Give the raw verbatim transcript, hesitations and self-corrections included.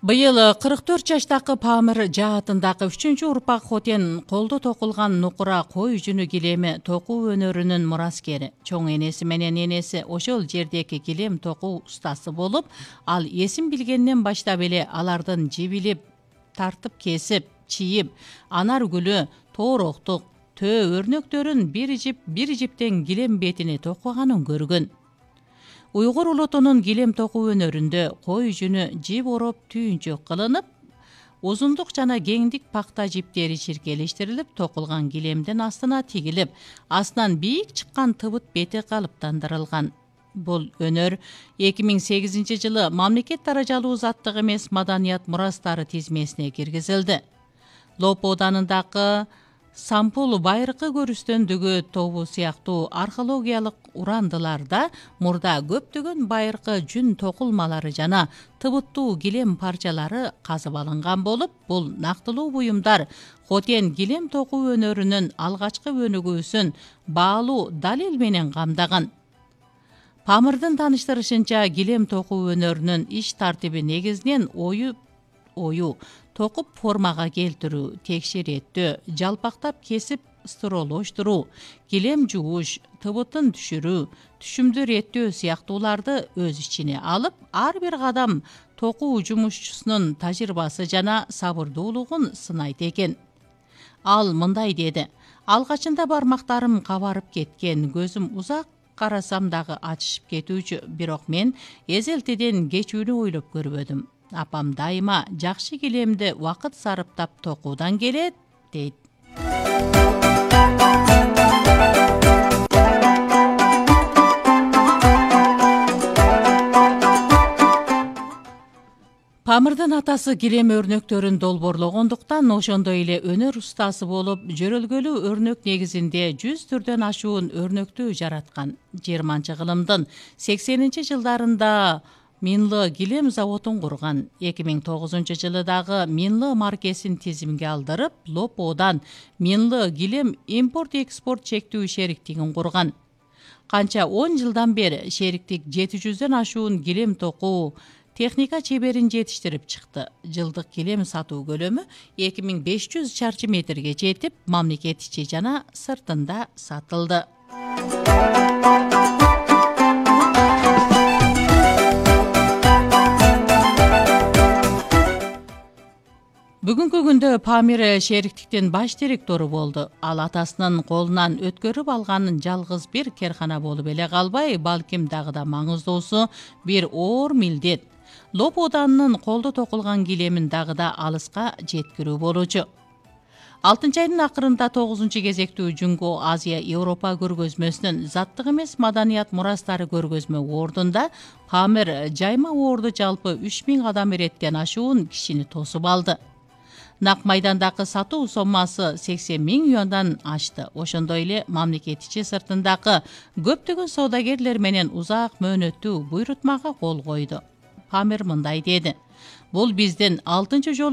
Быйыл кырк төрт жаштагы Памир жаатындагы үчүнчү урпак Хотен колдо токулган нукура кой жүнү килеми токуу өнөрүнүн мураскери. Чоң энеси менен энеси ошол жердеги килем токуу устасы болуп, ал эсин билгенден баштап эле алардын жибилип, тартып кесип, чийип, анар гүлү, тоороктук, төө өрнөктөрүн бир жип бир жиптен килем бетини токуганын көргөн. Уйгур улутунун килем токуу өнөрүндө кой жүнү жип ороп түйүнчөк кылынып, узундук жана кеңдик пакта жиптери чиркелештирилип, токулган килемдин астына тигилип, астынан бийик чыккан тыбыт бети калыптандырылган. Бул өнөр эки миң сегизинчи жылы мамлекет даражалуу заттык эмес маданият мурастары тизмесине киргизилди. Лоп Оданындагы Сампул байыркы көрүстөндүгү тобу сыяктуу археологиялык урандыларда мурда көптөгөн байыркы жүн токулмалары жана тыбыттуу килем парчалары казып алынган болуп, бул нактылуу буюмдар Хотен килем токуу өнөрүнүн алгачкы өнүгүүсүн баалуу далил менен камдаган. Памирдин тааныштырышынча, килем токуу өнөрүнүн иш тартиби негизинен ою ою токуп формага келтирүү, текшереттөө, жалпактап кесип стыролоштуруу, килем жууш, тыбытын түшүрүү, түшүмдү реттөө сыяктууларды өз ичине алып, ар бир кадам токуу жумушчусунун тажрыйбасы жана сабырдуулугун сынайт экен. Ал мындай деди: алгачында бармактарым кабарып кеткен, көзүм узак карасам дагы ачышып кетүүчү, бирок мен эзелтеден кечүүнү ойлоп көрбөдүм. Апам дайыма жакшы килемди убакыт сарыптап токуудан келет, дейт. Памирдин атасы килем өрнөктөрүн долборлогондуктан ошондой эле өнөр устасы болуп, жөрөлгөлүү өрнөк негизинде жүз түрдөн ашуун өрнөктү жараткан. жыйырманчы кылымдын сексенинчи жылдарында Минлы килем заводун курган. эки миң тогузунчу жылы дагы Минлы маркесин тизимге алдырып, Лоп Одан Минлы килем импорт-экспорт чектүү шериктигин курган. Канча он жылдан бери шериктик жети жүздөн ашуун килем токуу техника чеберин жетиштирип чыкты. Жылдык килем сатуу көлөмү эки миң беш жүз чарчы метрге жетип, мамлекет ичи жана сыртында сатылды. Бүгүнкү күндө Памир шериктиктин баш директору болду. Ал атасынын колунан өткөрүп алганын жалгыз бир керкана болуп эле калбай, балким дагы да маңыздуусу бир оор милдет. Лоп Оданынын колдо токулган килемин дагы да алыска жеткирүү болчу. алтынчы айдын акырында тогузунчу кезектүү Жүнгө Азия Европа көргөзмөсүнүн заттык эмес маданият мурастары көргөзмө ордунда Памир жайма орду жалпы үч миң адам иреттен ашуун кишини тосуп алды. Нак майдандагы сатуу соммасы сексен миң юандан ашты. Ошондой эле мамлекет ичи сыртындагы көптөгөн соодагерлер менен узак мөөнөттүү буйрутмага кол койду. Памир мындай деди: бул биздин алтынчы жолу